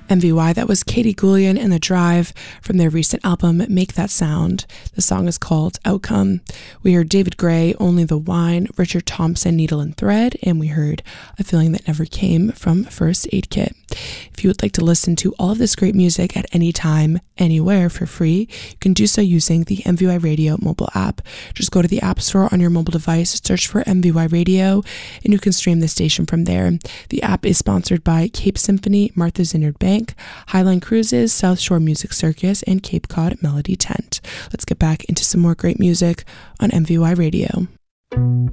MVY, that was Katie Goulian and The Drive from their recent album Make That Sound. The song is called Outcome. We heard David Gray, Only the Wine, Richard Thompson, Needle and Thread, and we heard A Feeling That Never Came from First Aid Kit. If you would like to listen to all of this great music at any time, anywhere for free, you can do so using the MVY Radio mobile app. Just go to the App Store on your mobile device, search for MVY Radio, and you can stream the station from there. The app is sponsored by Cape Symphony, Martha's Vineyard Bank, Highline Cruises, South Shore Music Circus, and Cape Cod Melody Tent. Let's get back into some more great music on MVY Radio.